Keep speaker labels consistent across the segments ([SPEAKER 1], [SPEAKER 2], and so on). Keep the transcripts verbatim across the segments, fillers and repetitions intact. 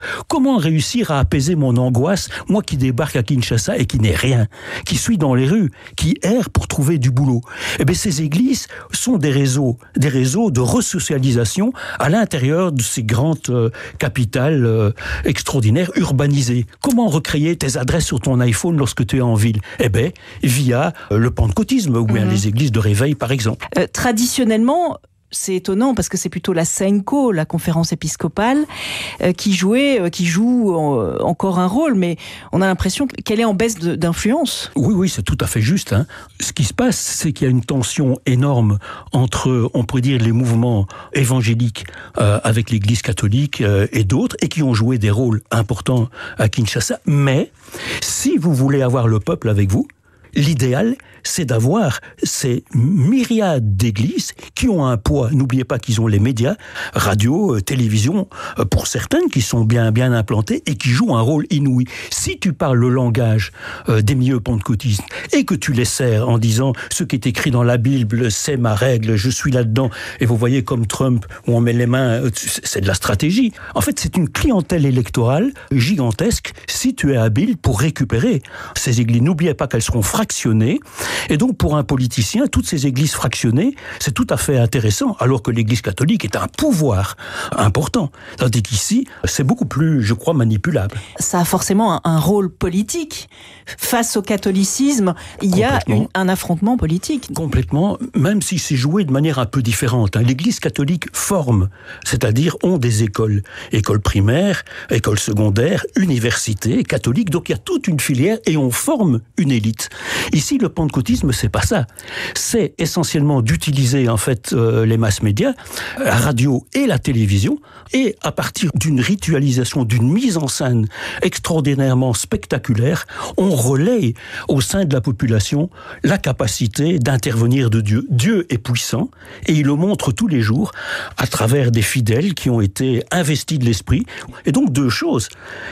[SPEAKER 1] Comment réussir à apaiser mon angoisse, moi qui débarque à Kinshasa et qui n'ai rien, qui suis dans les rues, qui erre pour trouver du boulot? Eh bien, ces églises sont des réseaux, des réseaux de resocialisation à l'intérieur de ces grandes euh, capitales euh, extraordinaires, urbanisées. Comment recréer tes adresses sur ton iPhone lorsque tu es en ville? Eh bien, via euh, le pentecôtisme ou bien mmh. les églises de réveil, par exemple.
[SPEAKER 2] Euh, traditionnellement, c'est étonnant parce que c'est plutôt la SENCO, la conférence épiscopale, euh, qui jouait, euh, qui joue euh, encore un rôle, mais on a l'impression qu'elle est en baisse de, d'influence.
[SPEAKER 1] Oui, oui, c'est tout à fait juste. Hein. Ce qui se passe, c'est qu'il y a une tension énorme entre, on pourrait dire, les mouvements évangéliques euh, avec l'Église catholique euh, et d'autres, et qui ont joué des rôles importants à Kinshasa. Mais si vous voulez avoir le peuple avec vous, l'idéal, c'est d'avoir ces myriades d'églises qui ont un poids. N'oubliez pas qu'ils ont les médias, radio, euh, télévision, euh, pour certaines qui sont bien, bien implantées et qui jouent un rôle inouï. Si tu parles le langage euh, des milieux pentecôtistes et que tu les sers en disant ce qui est écrit dans la Bible, c'est ma règle, je suis là-dedans, et vous voyez comme Trump, où on met les mains, c'est de la stratégie. En fait, c'est une clientèle électorale gigantesque si tu es habile pour récupérer ces églises. N'oubliez pas qu'elles seront fractionnées. Et donc, pour un politicien, toutes ces églises fractionnées, c'est tout à fait intéressant, alors que l'église catholique est un pouvoir important. Tandis qu'ici, c'est beaucoup plus, je crois, manipulable.
[SPEAKER 2] Ça a forcément un, un rôle politique. Face au catholicisme, il y a une, un affrontement politique.
[SPEAKER 1] Complètement, même si c'est joué de manière un peu différente. Hein. L'église catholique forme, c'est-à-dire ont des écoles. Écoles primaires, écoles secondaires, universités catholiques. Donc, il y a toute une filière et on forme une élite. Ici, le pentecôtisme, c'est pas ça. C'est essentiellement d'utiliser en fait euh, les masses médias, la radio et la télévision, et à partir d'une ritualisation, d'une mise en scène extraordinairement spectaculaire, on relaie au sein de la population la capacité d'intervenir de Dieu. Dieu est puissant et il le montre tous les jours à travers des fidèles qui ont été investis de l'esprit. Et donc deux choses.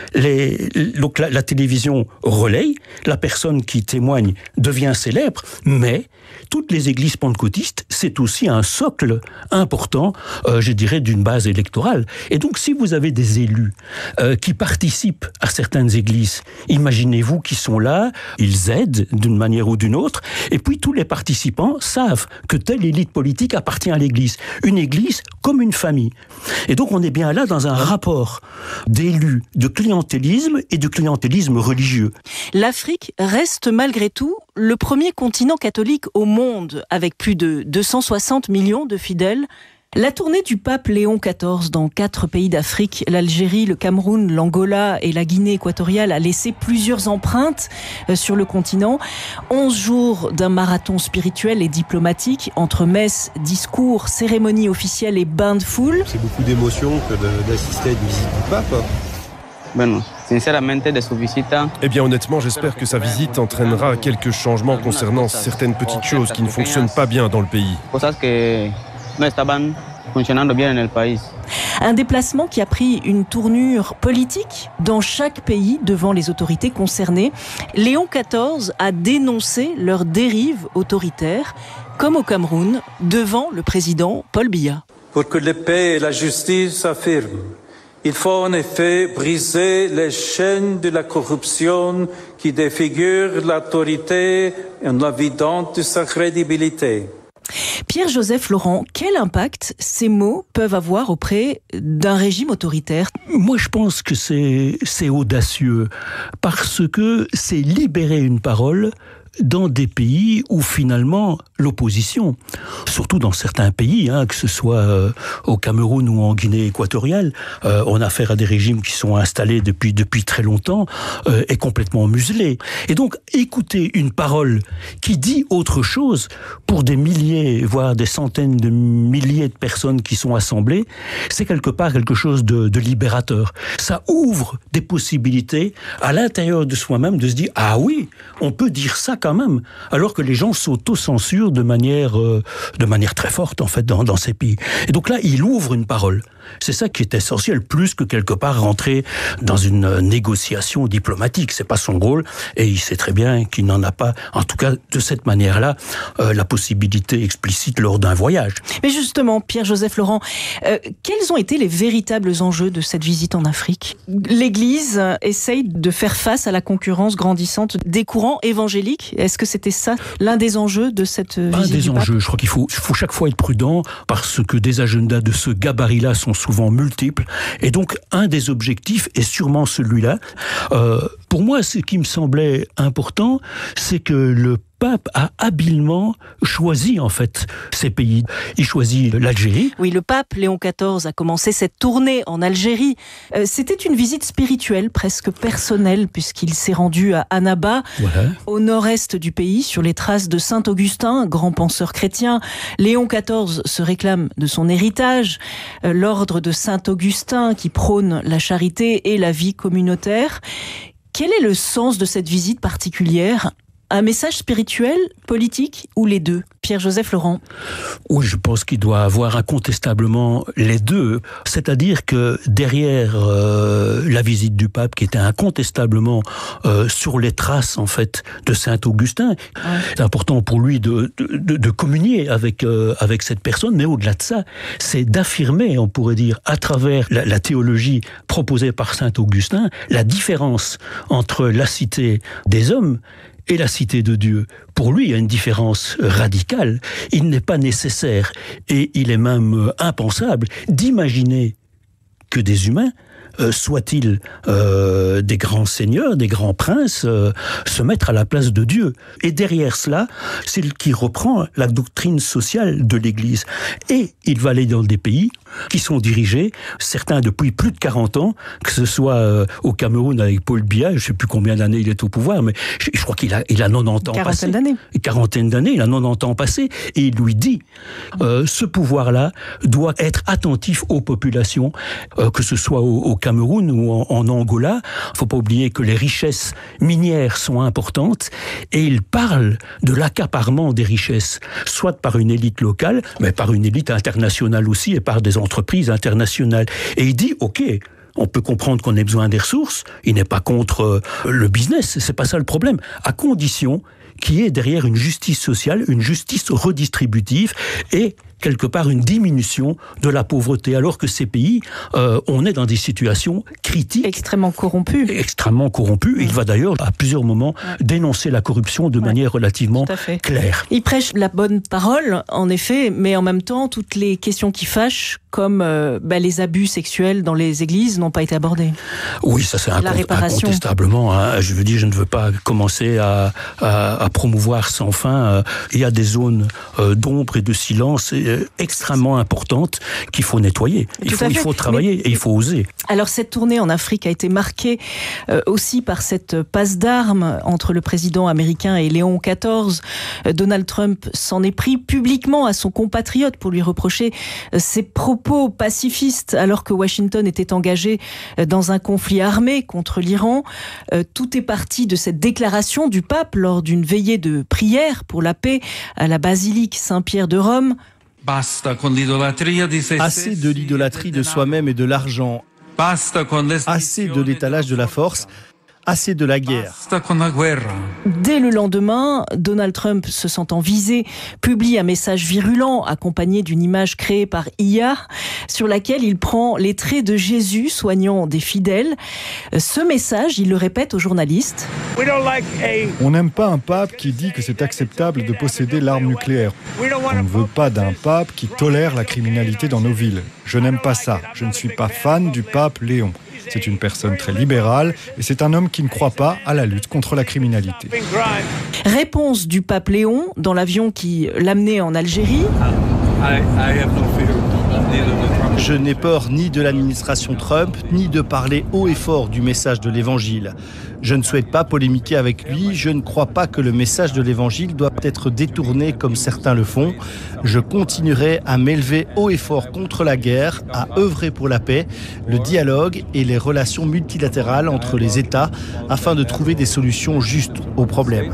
[SPEAKER 1] Les, donc la, la télévision relaie, la personne qui témoigne devient célèbre, mais toutes les églises pentecôtistes, c'est aussi un socle important, euh, je dirais, d'une base électorale. Et donc, si vous avez des élus euh, qui participent à certaines églises, imaginez-vous qu'ils sont là, ils aident d'une manière ou d'une autre, et puis tous les participants savent que telle élite politique appartient à l'église. Une église comme une famille. Et donc, on est bien là dans un rapport d'élus, de clientélisme et de clientélisme religieux.
[SPEAKER 2] L'Afrique reste malgré tout le premier continent catholique au monde, avec plus de deux cent soixante millions de fidèles. La tournée du pape Léon quatorze dans quatre pays d'Afrique, l'Algérie, le Cameroun, l'Angola et la Guinée équatoriale, a laissé plusieurs empreintes sur le continent. Onze jours d'un marathon spirituel et diplomatique, entre messes, discours, cérémonies officielles et bains de foule.
[SPEAKER 3] C'est beaucoup d'émotions que de, d'assister à une visite du pape.
[SPEAKER 4] Bueno, sinceramente de su visita.
[SPEAKER 5] Eh bien, honnêtement, j'espère que sa visite entraînera quelques changements concernant certaines petites choses qui ne fonctionnent pas bien dans le pays.
[SPEAKER 4] Cosas que no estaban funcionando bien en el país.
[SPEAKER 2] Un déplacement qui a pris une tournure politique dans chaque pays devant les autorités concernées. Léon quatorze a dénoncé leurs dérives autoritaires, comme au Cameroun, devant le président Paul Biya.
[SPEAKER 6] Pour que la paix et la justice s'affirment, il faut en effet briser les chaînes de la corruption qui défigurent l'autorité en la vidant de sa crédibilité.
[SPEAKER 2] Pierre-Joseph Laurent, quel impact ces mots peuvent avoir auprès d'un régime autoritaire ?
[SPEAKER 1] Moi, je pense que c'est, c'est audacieux, parce que c'est libérer une parole dans des pays où finalement l'opposition, surtout dans certains pays, hein, que ce soit euh, au Cameroun ou en Guinée équatoriale, euh, on a affaire à des régimes qui sont installés depuis depuis très longtemps, euh, est complètement muselé. Et donc écouter une parole qui dit autre chose pour des milliers, voire des centaines de milliers de personnes qui sont assemblées, c'est quelque part quelque chose de, de libérateur. Ça ouvre des possibilités à l'intérieur de soi-même de se dire ah oui, on peut dire ça quand même, alors que les gens s'auto-censurent de manière, euh, de manière très forte en fait dans, dans ces pays. Et donc là, il ouvre une parole. C'est ça qui est essentiel, plus que quelque part rentrer dans une négociation diplomatique. C'est pas son rôle, et il sait très bien qu'il n'en a pas, en tout cas de cette manière-là, euh, la possibilité explicite lors d'un voyage.
[SPEAKER 2] Mais justement, Pierre-Joseph Laurent, euh, quels ont été les véritables enjeux de cette visite en Afrique ? L'Église essaye de faire face à la concurrence grandissante des courants évangéliques. Est-ce que c'était ça, l'un des enjeux de cette visite
[SPEAKER 1] Un des
[SPEAKER 2] du
[SPEAKER 1] enjeux,
[SPEAKER 2] pape ?
[SPEAKER 1] je crois qu'il faut, faut chaque fois être prudent, parce que des agendas de ce gabarit-là sont souvent multiples, et donc un des objectifs est sûrement celui-là. Euh, pour moi, ce qui me semblait important, c'est que le pape a habilement choisi en fait ces pays. Il choisit l'Algérie.
[SPEAKER 2] Oui, le pape Léon quatorze a commencé cette tournée en Algérie. Euh, c'était une visite spirituelle, presque personnelle, puisqu'il s'est rendu à Annaba, voilà, au nord-est du pays, sur les traces de saint Augustin, grand penseur chrétien. Léon quatorze se réclame de son héritage, euh, l'ordre de saint Augustin qui prône la charité et la vie communautaire. Quel est le sens de cette visite particulière ? Un message spirituel, politique ou les deux ? Pierre-Joseph Laurent.
[SPEAKER 1] Oui, je pense qu'il doit avoir incontestablement les deux. C'est-à-dire que derrière euh, la visite du pape, qui était incontestablement euh, sur les traces en fait de saint Augustin, ouais, c'est important pour lui de, de, de communier avec, euh, avec cette personne, mais au-delà de ça, c'est d'affirmer, on pourrait dire, à travers la, la théologie proposée par saint Augustin, la différence entre la cité des hommes et la cité de Dieu. Pour lui, il y a une différence radicale. Il n'est pas nécessaire, et il est même impensable, d'imaginer que des humains, euh, soient-ils euh, des grands seigneurs, des grands princes, euh, se mettre à la place de Dieu. Et derrière cela, c'est ce qui reprend la doctrine sociale de l'Église. Et il va aller dans des pays qui sont dirigés, certains depuis plus de quarante ans, que ce soit euh, au Cameroun avec Paul Biya, je ne sais plus combien d'années il est au pouvoir, mais je, je crois qu'il a, il a quatre-vingt-dix ans passé.
[SPEAKER 2] D'années.
[SPEAKER 1] Quarantaine d'années, il a quatre-vingt-dix ans passé, et il lui dit, euh, ce pouvoir-là doit être attentif aux populations, euh, que ce soit au, au Cameroun ou en, en Angola. Il ne faut pas oublier que les richesses minières sont importantes, et il parle de l'accaparement des richesses, soit par une élite locale, mais par une élite internationale aussi, et par des entreprises internationales. Et il dit, ok, on peut comprendre qu'on ait besoin des ressources, il n'est pas contre le business, c'est pas ça le problème, à condition qu'il y ait derrière une justice sociale, une justice redistributive, et quelque part une diminution de la pauvreté, alors que ces pays, euh, on est dans des situations critiques.
[SPEAKER 2] Extrêmement corrompues.
[SPEAKER 1] Extrêmement corrompues. Mmh. Il va d'ailleurs, à plusieurs moments, ouais. dénoncer la corruption de ouais. manière relativement claire.
[SPEAKER 2] Il prêche la bonne parole, en effet, mais en même temps, toutes les questions qui fâchent, comme euh, bah, les abus sexuels dans les églises, n'ont pas été abordées.
[SPEAKER 1] Oui, ça c'est incont- incontestablement. Hein. Je veux dire, je ne veux pas commencer à, à, à promouvoir sans fin. Il y a des zones euh, d'ombre et de silence et, extrêmement importante qu'il faut nettoyer. Il faut, il faut travailler Mais, et il faut oser.
[SPEAKER 2] Alors cette tournée en Afrique a été marquée euh, aussi par cette passe d'armes entre le président américain et Léon quatorze. Euh, Donald Trump s'en est pris publiquement à son compatriote pour lui reprocher euh, ses propos pacifistes alors que Washington était engagé euh, dans un conflit armé contre l'Iran. Euh, tout est parti de cette déclaration du pape lors d'une veillée de prière pour la paix à la basilique Saint-Pierre de Rome.
[SPEAKER 7] Assez de l'idolâtrie de soi-même et de l'argent. Assez de l'étalage de la force. Assez de la guerre.
[SPEAKER 2] Dès le lendemain, Donald Trump, se sentant visé, publie un message virulent accompagné d'une image créée par I A sur laquelle il prend les traits de Jésus soignant des fidèles. Ce message, il le répète aux journalistes.
[SPEAKER 8] On n'aime pas un pape qui dit que c'est acceptable de posséder l'arme nucléaire. On ne veut pas d'un pape qui tolère la criminalité dans nos villes. Je n'aime pas ça. Je ne suis pas fan du pape Léon. C'est une personne très libérale et c'est un homme qui ne croit pas à la lutte contre la criminalité.
[SPEAKER 2] Réponse du pape Léon dans l'avion qui l'amenait en Algérie.
[SPEAKER 7] Je n'ai peur ni de l'administration Trump, ni de parler haut et fort du message de l'Évangile. Je ne souhaite pas polémiquer avec lui, je ne crois pas que le message de l'Évangile doit être détourné comme certains le font. Je continuerai à m'élever haut et fort contre la guerre, à œuvrer pour la paix, le dialogue et les relations multilatérales entre les États afin de trouver des solutions justes aux problèmes.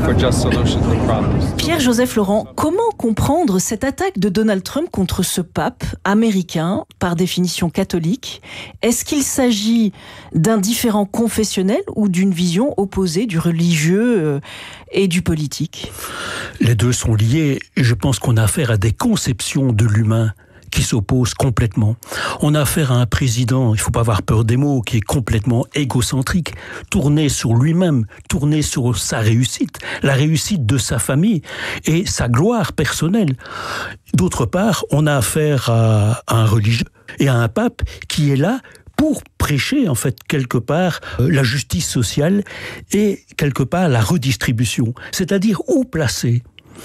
[SPEAKER 2] Pierre-Joseph Laurent, comment comprendre cette attaque de Donald Trump contre ce pape pape américain, par définition catholique. Est-ce qu'il s'agit d'un différent confessionnel ou d'une vision opposée du religieux et du politique ?
[SPEAKER 1] Les deux sont liés et je pense qu'on a affaire à des conceptions de l'humain qui s'opposent complètement. On a affaire à un président, il ne faut pas avoir peur des mots, qui est complètement égocentrique, tourné sur lui-même, tourné sur sa réussite, la réussite de sa famille et sa gloire personnelle. D'autre part, on a affaire à un religieux et à un pape qui est là pour prêcher, en fait, quelque part, euh, la justice sociale et, quelque part, la redistribution. C'est-à-dire, où placer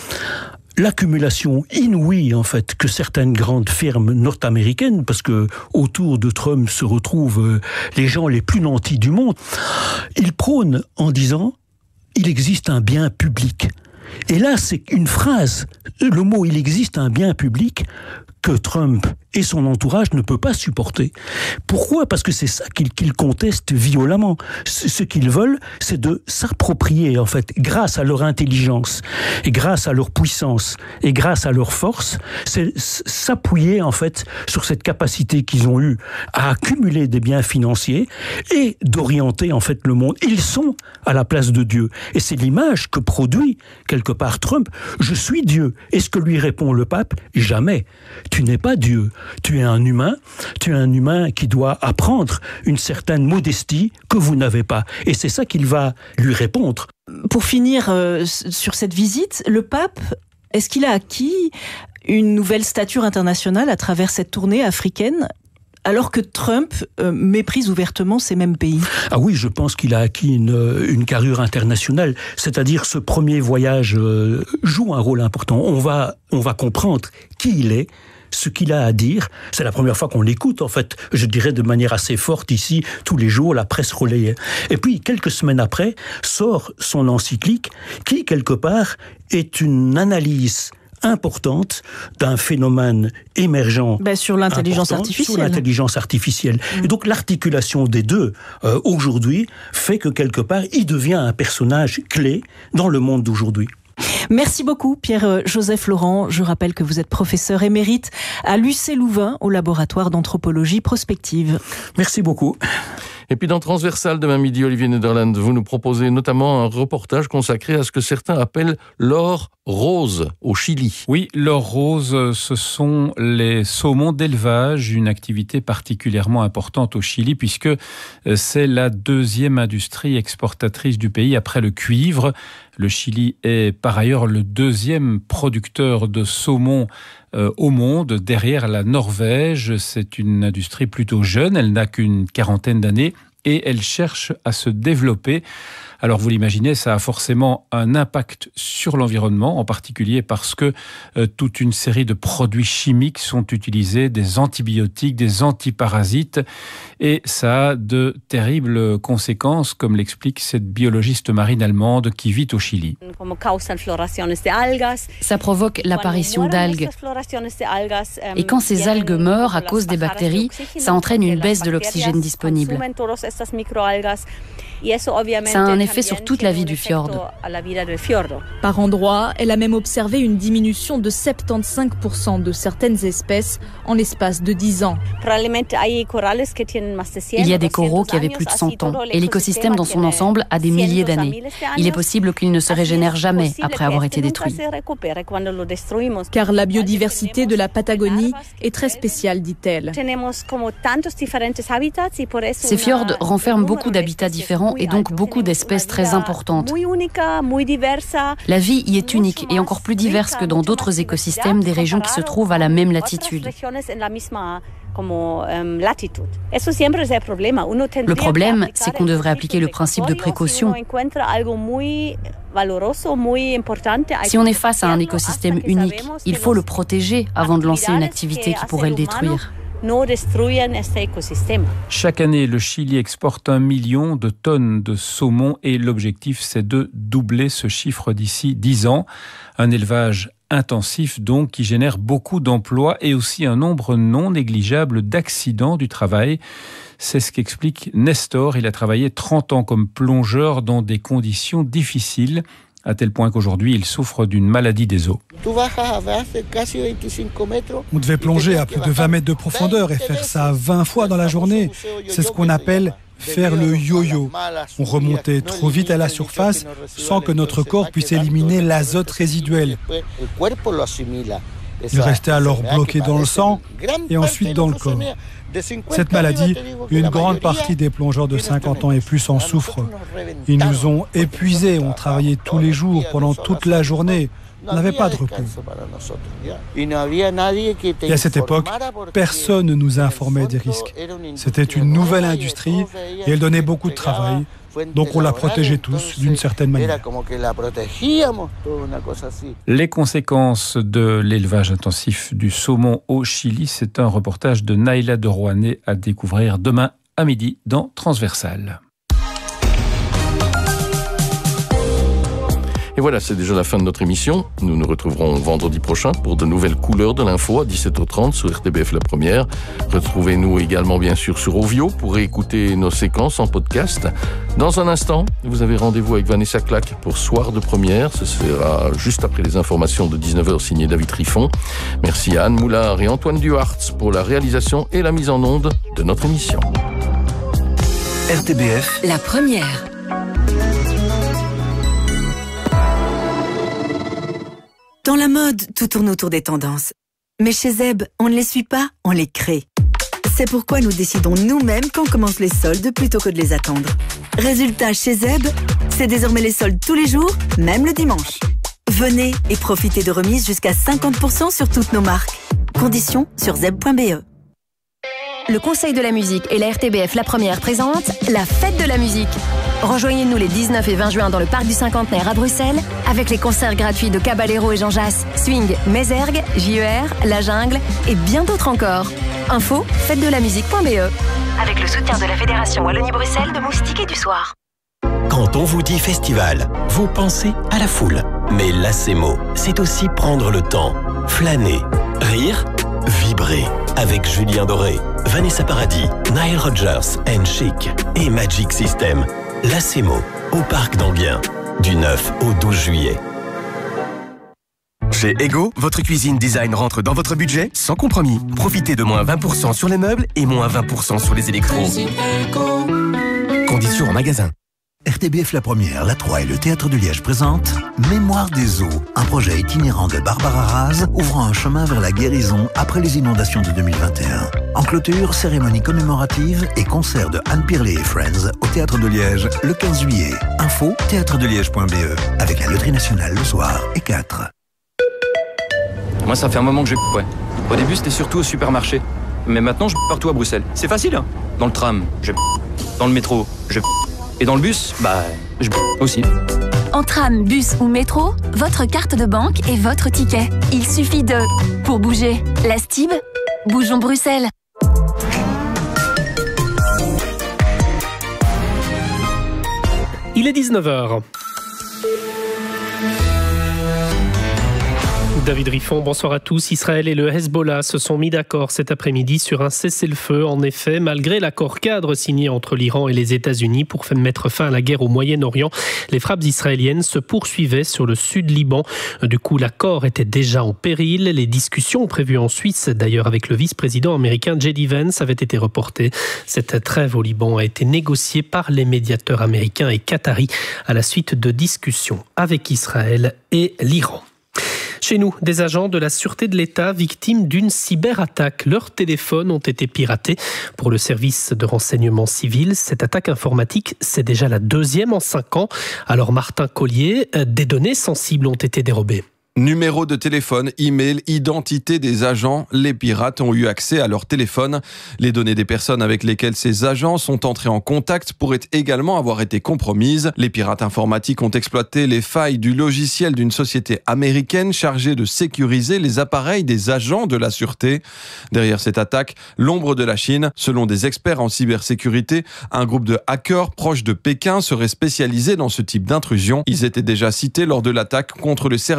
[SPEAKER 1] l'accumulation inouïe, en fait, que certaines grandes firmes nord-américaines, parce que autour de Trump se retrouvent euh, les gens les plus nantis du monde, ils prônent en disant « il existe un bien public ». Et là, c'est une phrase, le mot « il existe un bien public » que Trump et son entourage ne peut pas supporter. Pourquoi ? Parce que c'est ça qu'ils qu'ils contestent violemment. Ce qu'ils veulent, c'est de s'approprier, en fait, grâce à leur intelligence, et grâce à leur puissance, et grâce à leur force, c'est s'appuyer, en fait, sur cette capacité qu'ils ont eue à accumuler des biens financiers et d'orienter, en fait, le monde. Ils sont à la place de Dieu. Et c'est l'image que produit, quelque part, Trump. Je suis Dieu. Et ce que lui répond le pape ? Jamais. Tu n'es pas Dieu. Tu es un humain, tu es un humain qui doit apprendre une certaine modestie que vous n'avez pas. Et c'est ça qu'il va lui répondre.
[SPEAKER 2] Pour finir euh, sur cette visite, le pape, est-ce qu'il a acquis une nouvelle stature internationale à travers cette tournée africaine ? Alors que Trump euh, méprise ouvertement ces mêmes pays.
[SPEAKER 1] Ah oui, je pense qu'il a acquis une, une carrure internationale. C'est-à-dire, ce premier voyage euh, joue un rôle important. On va, on va comprendre qui il est, ce qu'il a à dire. C'est la première fois qu'on l'écoute, en fait, je dirais de manière assez forte ici, tous les jours, la presse relayait. Et puis, quelques semaines après, sort son encyclique qui, quelque part, est une analyse importante d'un phénomène émergent
[SPEAKER 2] ben sur l'intelligence artificielle.
[SPEAKER 1] Sur l'intelligence artificielle. Mmh. Et donc l'articulation des deux, euh, aujourd'hui, fait que quelque part, il devient un personnage clé dans le monde d'aujourd'hui.
[SPEAKER 2] Merci beaucoup Pierre-Joseph Laurent. Je rappelle que vous êtes professeur émérite à l'U C Louvain au laboratoire d'anthropologie prospective.
[SPEAKER 1] Merci beaucoup.
[SPEAKER 9] Et puis dans Transversal, demain midi, Olivier Nederland, vous nous proposez notamment un reportage consacré à ce que certains appellent l'or rose au Chili.
[SPEAKER 10] Oui, l'or rose, ce sont les saumons d'élevage, une activité particulièrement importante au Chili puisque c'est la deuxième industrie exportatrice du pays après le cuivre. Le Chili est par ailleurs le deuxième producteur de saumon euh, au monde, derrière la Norvège. C'est une industrie plutôt jeune, elle n'a qu'une quarantaine d'années et elle cherche à se développer. Alors vous l'imaginez, ça a forcément un impact sur l'environnement, en particulier parce que euh, toute une série de produits chimiques sont utilisés, des antibiotiques, des antiparasites, et ça a de terribles conséquences, comme l'explique cette biologiste marine allemande qui vit au Chili.
[SPEAKER 11] Ça provoque l'apparition d'algues. Et quand ces algues meurent à cause des bactéries, ça entraîne une baisse de l'oxygène disponible. Ça a un effet sur toute la vie du fjord.
[SPEAKER 12] Par endroits, elle a même observé une diminution de soixante-quinze pour cent de certaines espèces en l'espace de dix ans.
[SPEAKER 11] Il y a des coraux qui avaient plus de cent ans et l'écosystème dans son ensemble a des milliers d'années. Il est possible qu'il ne se régénère jamais après avoir été détruit.
[SPEAKER 12] Car la biodiversité de la Patagonie est très spéciale, dit-elle.
[SPEAKER 11] Ces fjords renferment beaucoup d'habitats différents et donc beaucoup d'espèces très importantes. La vie y est unique et encore plus diverse que dans d'autres écosystèmes des régions qui se trouvent à la même latitude. Le problème, c'est qu'on devrait appliquer le principe de précaution. Si on est face à un écosystème unique, il faut le protéger avant de lancer une activité qui pourrait le détruire.
[SPEAKER 10] Chaque année, le Chili exporte un million de tonnes de saumon et l'objectif, c'est de doubler ce chiffre d'ici dix ans. Un élevage intensif, donc, qui génère beaucoup d'emplois et aussi un nombre non négligeable d'accidents du travail. C'est ce qu'explique Nestor. Il a travaillé trente ans comme plongeur dans des conditions difficiles. à tel point qu'aujourd'hui il souffre d'une maladie des os.
[SPEAKER 13] On devait plonger à plus de vingt mètres de profondeur et faire ça vingt fois dans la journée. C'est ce qu'on appelle faire le yo-yo. On remontait trop vite à la surface sans que notre corps puisse éliminer l'azote résiduel. Il restait alors bloqué dans le sang et ensuite dans le corps. Cette maladie, une grande partie des plongeurs de cinquante ans et plus en souffrent. Ils nous ont épuisés, on travaillait tous les jours, pendant toute la journée. On n'avait pas de repos. Et à cette époque, personne ne nous informait des risques. C'était une nouvelle industrie et elle donnait beaucoup de travail. Donc on la protégeait tous d'une certaine manière.
[SPEAKER 10] Les conséquences de l'élevage intensif du saumon au Chili, c'est un reportage de Naïla de Rouanet à découvrir demain à midi dans Transversal.
[SPEAKER 9] Et voilà, c'est déjà la fin de notre émission. Nous nous retrouverons vendredi prochain pour de nouvelles couleurs de l'info à dix-sept heures trente sur R T B F La Première. Retrouvez-nous également bien sûr sur Ovio pour écouter nos séquences en podcast. Dans un instant, vous avez rendez-vous avec Vanessa Clack pour Soir de Première. Ce sera juste après les informations de dix-neuf heures signé David Triffon. Merci à Anne Moulard et Antoine Duhartz pour la réalisation et la mise en onde de notre émission.
[SPEAKER 14] R T B F La Première. Dans la mode, tout tourne autour des tendances. Mais chez Zeb, on ne les suit pas, on les crée. C'est pourquoi nous décidons nous-mêmes quand commencent les soldes plutôt que de les attendre. Résultat, chez Zeb, c'est désormais les soldes tous les jours, même le dimanche. Venez et profitez de remises jusqu'à cinquante pour cent sur toutes nos marques. Conditions sur zeb point b e.
[SPEAKER 15] Le Conseil de la musique et la R T B F La Première présentent la Fête de la musique. Rejoignez-nous les dix-neuf et vingt juin dans le Parc du Cinquantenaire à Bruxelles avec les concerts gratuits de Caballero et Jean Jass, Swing, Mézergue, J E R, La Jungle et bien d'autres encore. Info, fête de la musique point b e.
[SPEAKER 16] Avec le soutien de la Fédération Wallonie-Bruxelles de Moustique et du Soir.
[SPEAKER 17] Quand on vous dit festival, vous pensez à la foule. Mais l'Acemo, c'est aussi prendre le temps, flâner, rire, vibrer. Avec Julien Doré, Vanessa Paradis, Nile Rodgers and Chic et Magic System. L'Acemo, au Parc d'Enghien, du neuf au douze juillet.
[SPEAKER 18] Chez Ego, votre cuisine design rentre dans votre budget sans compromis. Profitez de moins vingt pour cent sur les meubles et moins vingt pour cent sur les électros. Conditions en magasin.
[SPEAKER 19] R T B F La Première, La trois et le Théâtre de Liège présentent Mémoire des eaux, un projet itinérant de Barbara Raz ouvrant un chemin vers la guérison après les inondations de deux mille vingt et un. En clôture, cérémonie commémorative et concert de Anne Pirlet et Friends au Théâtre de Liège le quinze juillet. Info, théâtre de liège point b e, avec la Loterie Nationale le soir et quatre.
[SPEAKER 20] Moi, ça fait un moment que je ouais. Au début, c'était surtout au supermarché. Mais maintenant, je partout à Bruxelles. C'est facile, hein. Dans le tram, je dans le métro, je et dans le bus, bah, je aussi.
[SPEAKER 15] En tram, bus ou métro, votre carte de banque est votre ticket. Il suffit de... Pour bouger, la Stib, bougeons Bruxelles.
[SPEAKER 21] Il est dix-neuf heures. David Riffon, bonsoir à tous. Israël et le Hezbollah se sont mis d'accord cet après-midi sur un cessez-le-feu. En effet, malgré l'accord cadre signé entre l'Iran et les États-Unis pour mettre fin à la guerre au Moyen-Orient, les frappes israéliennes se poursuivaient sur le sud Liban. Du coup, l'accord était déjà en péril. Les discussions prévues en Suisse, d'ailleurs avec le vice-président américain J D Vance, avaient été reportées. Cette trêve au Liban a été négociée par les médiateurs américains et qataris à la suite de discussions avec Israël et l'Iran. Chez nous, des agents de la Sûreté de l'État victimes d'une cyberattaque. Leurs téléphones ont été piratés. Pour le service de renseignement civil, cette attaque informatique, c'est déjà la deuxième en cinq ans. Alors Martin Collier, des données sensibles ont été dérobées.
[SPEAKER 22] Numéro de téléphone, email, identité des agents, les pirates ont eu accès à leur téléphone. Les données des personnes avec lesquelles ces agents sont entrés en contact pourraient également avoir été compromises. Les pirates informatiques ont exploité les failles du logiciel d'une société américaine chargée de sécuriser les appareils des agents de la sûreté. Derrière cette attaque, l'ombre de la Chine. Selon des experts en cybersécurité, un groupe de hackers proches de Pékin serait spécialisé dans ce type d'intrusion. Ils étaient déjà cités lors de l'attaque contre le service public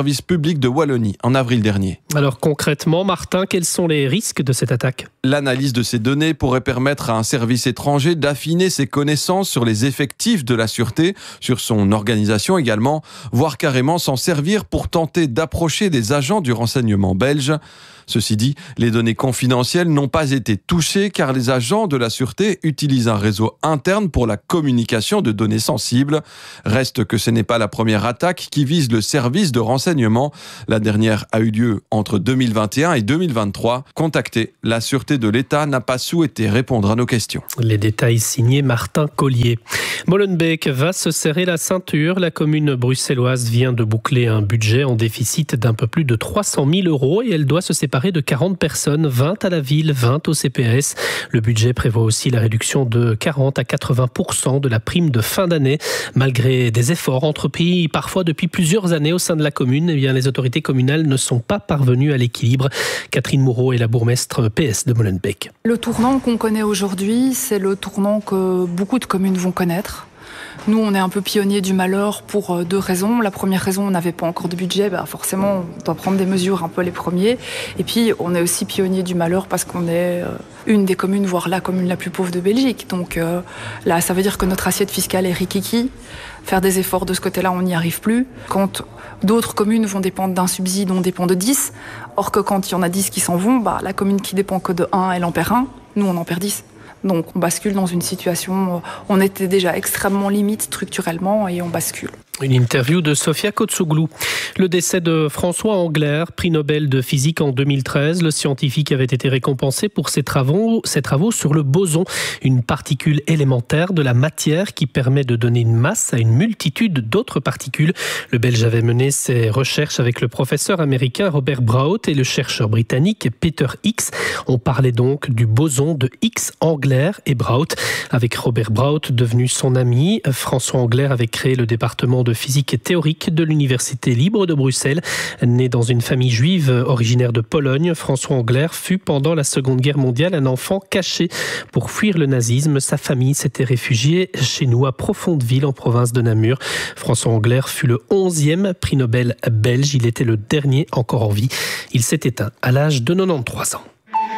[SPEAKER 22] République de Wallonie en avril dernier.
[SPEAKER 21] Alors concrètement, Martin, quels sont les risques de cette attaque ?
[SPEAKER 22] L'analyse de ces données pourrait permettre à un service étranger d'affiner ses connaissances sur les effectifs de la sûreté, sur son organisation également, voire carrément s'en servir pour tenter d'approcher des agents du renseignement belge. Ceci dit, les données confidentielles n'ont pas été touchées car les agents de la sûreté utilisent un réseau interne pour la communication de données sensibles. Reste que ce n'est pas la première attaque qui vise le service de renseignement. La dernière a eu lieu entre deux mille vingt et un et deux mille vingt-trois. Contacté, la sûreté de l'État n'a pas souhaité répondre à nos questions.
[SPEAKER 21] Les détails signés Martin Collier. Molenbeek va se serrer la ceinture. La commune bruxelloise vient de boucler un budget en déficit d'un peu plus de trois cent mille euros et elle doit se séparer de quarante personnes, vingt à la ville, vingt au C P S. Le budget prévoit aussi la réduction de quarante à quatre-vingts pour cent de la prime de fin d'année. Malgré des efforts entrepris parfois depuis plusieurs années au sein de la commune, eh bien, les autorités communales ne sont pas parvenues à l'équilibre. Catherine Moureau est la bourgmestre P S de Molenbeek.
[SPEAKER 3] Le tournant qu'on connaît aujourd'hui, c'est le tournant que beaucoup de communes vont connaître. Nous, on est un peu pionniers du malheur pour deux raisons. La première raison, on n'avait pas encore de budget. Bah forcément, on doit prendre des mesures un peu les premiers. Et puis, on est aussi pionniers du malheur parce qu'on est une des communes, voire la commune la plus pauvre de Belgique. Donc euh, là, ça veut dire que notre assiette fiscale est rikiki. Faire des efforts de ce côté-là, on n'y arrive plus. Quand d'autres communes vont dépendre d'un subside, on dépend de dix. Or que quand il y en a dix qui s'en vont, bah, la commune qui dépend que de un, elle en perd un. Nous, on en perd dix. Donc on bascule dans une situation, on était déjà extrêmement limite structurellement et on bascule.
[SPEAKER 21] Une interview de Sofia Kotsoglou. Le décès de François Englert, prix Nobel de physique en deux mille treize. Le scientifique avait été récompensé pour ses travaux, ses travaux sur le boson, une particule élémentaire de la matière qui permet de donner une masse à une multitude d'autres particules. Le Belge avait mené ses recherches avec le professeur américain Robert Brout et le chercheur britannique Peter Higgs. On parlait donc du boson de Higgs-Englert et Brout. Avec Robert Brout devenu son ami, François Englert avait créé le département de physique théorique de l'Université libre de Bruxelles. Né dans une famille juive originaire de Pologne, François Englert fut pendant la Seconde Guerre mondiale un enfant caché. Pour fuir le nazisme, sa famille s'était réfugiée chez nous à Profondeville en province de Namur. François Englert fut le onzième prix Nobel belge. Il était le dernier encore en vie. Il s'est éteint à l'âge de quatre-vingt-treize ans.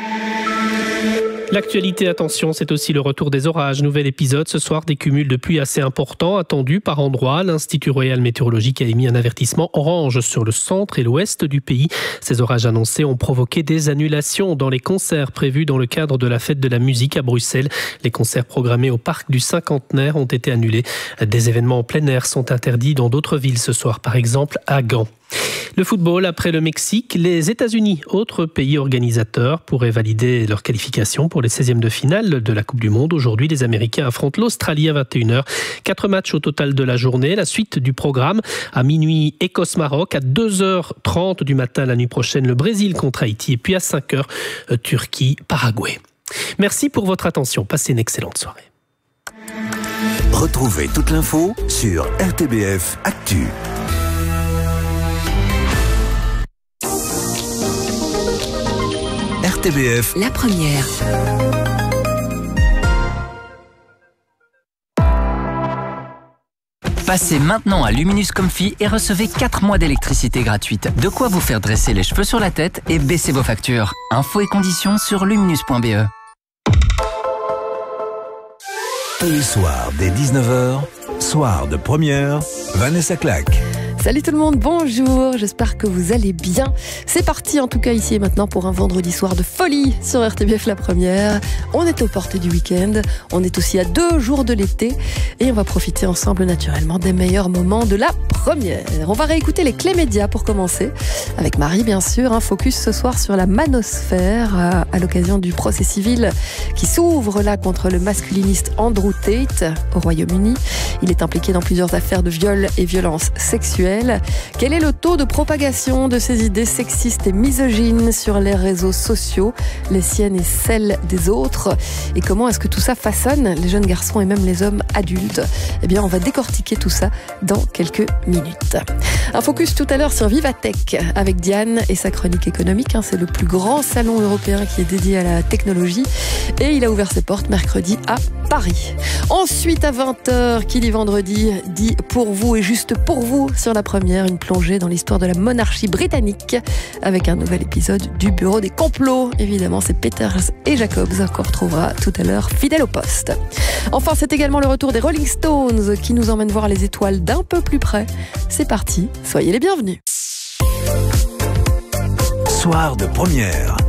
[SPEAKER 21] L'actualité, attention, c'est aussi le retour des orages. Nouvel épisode ce soir, des cumuls de pluie assez importants attendus par endroits. L'Institut Royal Météorologique a émis un avertissement orange sur le centre et l'ouest du pays. Ces orages annoncés ont provoqué des annulations dans les concerts prévus dans le cadre de la fête de la musique à Bruxelles. Les concerts programmés au parc du Cinquantenaire ont été annulés. Des événements en plein air sont interdits dans d'autres villes ce soir, par exemple à Gand. Le football, après le Mexique, les États-Unis, autre pays organisateur, pourraient valider leur qualification pour les seizièmes de finale de la Coupe du Monde. Aujourd'hui, les Américains affrontent l'Australie à vingt et une heures. Quatre matchs au total de la journée. La suite du programme, à minuit, Écosse-Maroc. À deux heures trente du matin la nuit prochaine, le Brésil contre Haïti. Et puis à cinq heures, Turquie-Paraguay. Merci pour votre attention. Passez une excellente soirée.
[SPEAKER 19] Retrouvez toute l'info sur R T B F Actu. R T B F,
[SPEAKER 15] la première.
[SPEAKER 5] Passez maintenant à Luminus Comfy et recevez quatre mois d'électricité gratuite. De quoi vous faire dresser les cheveux sur la tête et baisser vos factures. Infos et conditions sur luminus point b e.
[SPEAKER 19] Tous les soirs dès dix-neuf heures, soir de première, Vanessa Claque.
[SPEAKER 23] Salut tout le monde, bonjour, j'espère que vous allez bien. C'est parti en tout cas ici et maintenant pour un vendredi soir de folie sur R T B F la première. On est aux portes du week-end, on est aussi à deux jours de l'été et on va profiter ensemble naturellement des meilleurs moments de la première. On va réécouter les clés médias pour commencer, avec Marie bien sûr, un focus ce soir sur la manosphère à, à l'occasion du procès civil qui s'ouvre là contre le masculiniste Andrew Tate au Royaume-Uni. Il est impliqué dans plusieurs affaires de viol et violences sexuelles. Quel est le taux de propagation de ces idées sexistes et misogynes sur les réseaux sociaux, les siennes et celles des autres? Et comment est-ce que tout ça façonne les jeunes garçons et même les hommes adultes? Eh bien, on va décortiquer tout ça dans quelques minutes. Un focus tout à l'heure sur Vivatech avec Diane et sa chronique économique. C'est le plus grand salon européen qui est dédié à la technologie et il a ouvert ses portes mercredi à Paris. Ensuite, à vingt heures, qui dit vendredi, dit pour vous et juste pour vous sur la première, une plongée dans l'histoire de la monarchie britannique avec un nouvel épisode du Bureau des complots. Évidemment, c'est Peters et Jacobs qu'on retrouvera tout à l'heure fidèle au poste. Enfin, c'est également le retour des Rolling Stones qui nous emmènent voir les étoiles d'un peu plus près. C'est parti, soyez les bienvenus.
[SPEAKER 19] Soir de première.